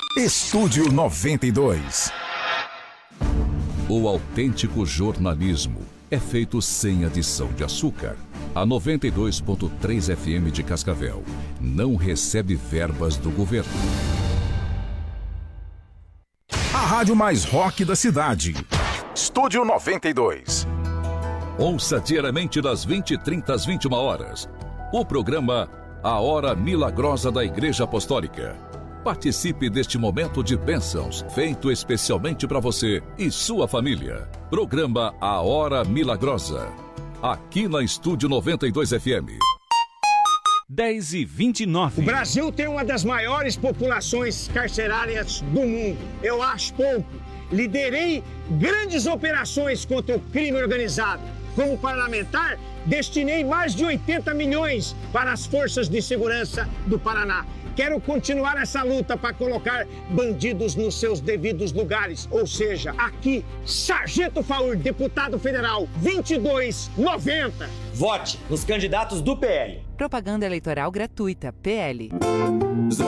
Estúdio 92. O autêntico jornalismo é feito sem adição de açúcar. A 92.3 FM de Cascavel não recebe verbas do governo. A rádio mais rock da cidade. Estúdio 92. Ouça diariamente das 20h30 às 21h. O programa A Hora Milagrosa da Igreja Apostólica. Participe deste momento de bênçãos, feito especialmente para você e sua família. Programa A Hora Milagrosa. Aqui na Estúdio 92 FM. 10h29. O Brasil tem uma das maiores populações carcerárias do mundo. Eu acho pouco. Liderei grandes operações contra o crime organizado. Como parlamentar, destinei mais de 80 milhões para as forças de segurança do Paraná. Quero continuar essa luta para colocar bandidos nos seus devidos lugares. Ou seja, aqui, Sargento Faur, deputado federal, 2290. Vote nos candidatos do PL. Propaganda eleitoral gratuita, PL.